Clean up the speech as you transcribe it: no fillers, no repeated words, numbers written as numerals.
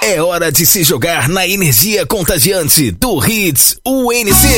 É hora de se jogar na energia contagiante do Hits UNC.